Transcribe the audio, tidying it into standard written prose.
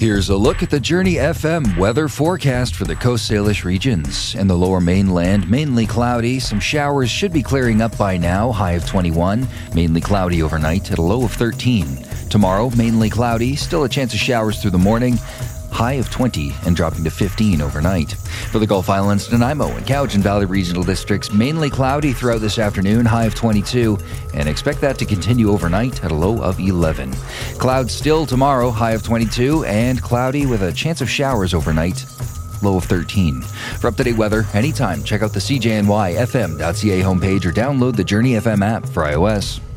Here's a look at the Journey FM weather forecast for the Coast Salish regions. In the lower mainland, mainly cloudy. Some showers should be clearing up by now, high of 21. Mainly cloudy overnight at a low of 13. Tomorrow, mainly cloudy, still a chance of showers through the morning, high of 20 and dropping to 15 overnight. For the Gulf Islands, Nanaimo and Cowichan Valley regional districts, mainly cloudy throughout this afternoon, high of 22, and expect that to continue overnight at a low of 11. Clouds still tomorrow, high of 22, and cloudy with a chance of showers overnight, low of 13. For up-to-date weather, anytime, check out the CJNYFM.ca homepage or download the Journey FM app for iOS.